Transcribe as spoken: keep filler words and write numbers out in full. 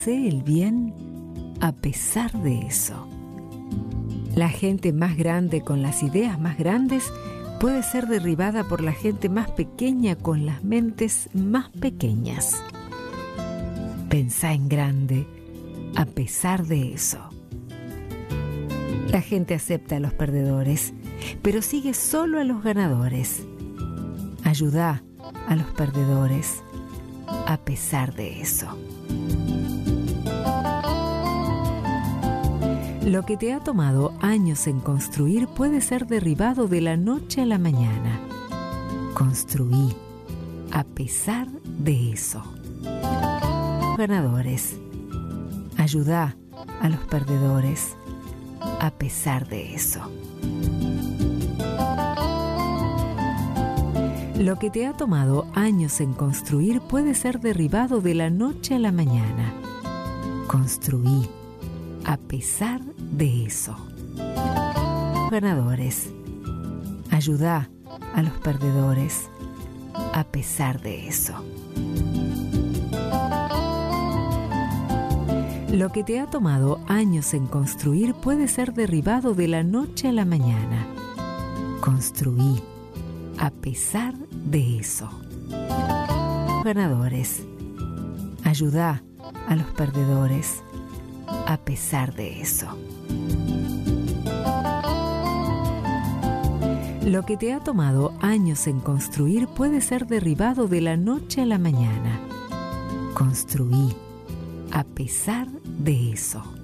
Sé el bien a pesar de eso. La gente más grande con las ideas más grandes puede ser derribada por la gente más pequeña con las mentes más pequeñas. Pensá en grande a pesar de eso. La gente acepta a los perdedores, pero sigue solo a los ganadores. Ayudá a los perdedores a pesar de eso. Lo que te ha tomado años en construir puede ser derribado de la noche a la mañana. Construí a pesar de eso. Ganadores, ayudá a los perdedores a pesar de eso. Lo que te ha tomado años en construir puede ser derribado de la noche a la mañana. Construí a pesar de eso. Ganadores, ayudá a los perdedores a pesar de eso. Lo que te ha tomado años en construir puede ser derribado de la noche a la mañana. Construí a pesar de eso. Ganadores, ayudá a los perdedores a pesar de eso. Lo que te ha tomado años en construir puede ser derribado de la noche a la mañana. Construí a pesar de eso.